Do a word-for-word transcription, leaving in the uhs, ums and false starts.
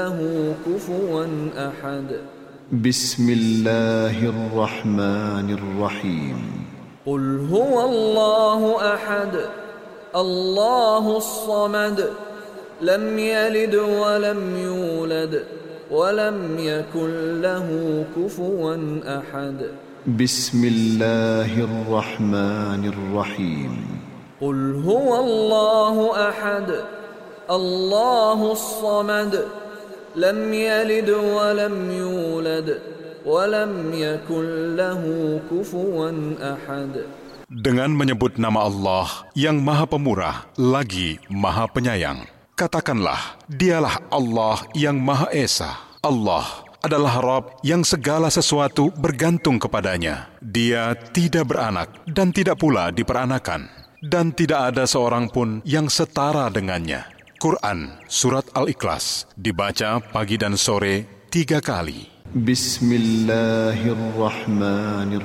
له كفوا أحد بسم الله الرحمن الرحيم قل هو الله أحد الله الصمد لم يلد ولم يولد ولم يكن له كفوا أحد بسم الله الرحمن الرحيم قل هو الله أحد الله الصمد لم يلد ولم يولد ولم يكن له كفوا أحد. Dengan menyebut nama Allah yang Maha Pemurah lagi Maha Penyayang, katakanlah, dialah Allah yang Maha Esa. Allah adalah Rabb yang segala sesuatu bergantung kepadanya. Dia tidak beranak dan tidak pula diperanakan, dan tidak ada seorang pun yang setara dengannya. Quran Surat Al-Ikhlas dibaca pagi dan sore tiga kali. Bismillahirrahmanirrahim.